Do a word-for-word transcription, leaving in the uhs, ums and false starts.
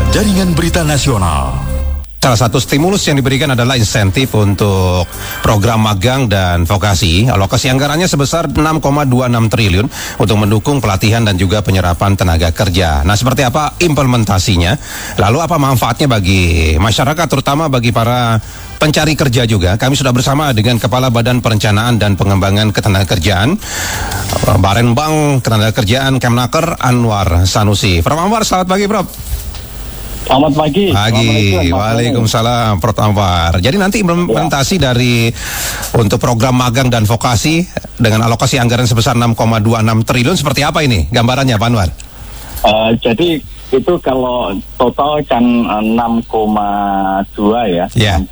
Jaringan Berita Nasional. Salah satu stimulus yang diberikan adalah insentif untuk program magang dan vokasi. Alokasi anggarannya sebesar enam koma dua enam triliun untuk mendukung pelatihan dan juga penyerapan tenaga kerja. Nah, seperti apa implementasinya? Lalu apa manfaatnya bagi masyarakat, terutama bagi para pencari kerja juga? Kami sudah bersama dengan Kepala Badan Perencanaan dan Pengembangan Ketenagakerjaan, Barenbang Ketenagakerjaan Kemnaker, Anwar Sanusi. Prof Anwar, selamat pagi, Prof. Selamat pagi. Pagi. Waalaikumsalam, Prof Anwar. Jadi nanti implementasi ya. dari untuk program magang dan vokasi dengan alokasi anggaran sebesar enam koma dua enam triliun, seperti apa ini gambarannya, Pak Anwar? Uh, jadi itu kalau total kan enam koma dua ya, yeah. enam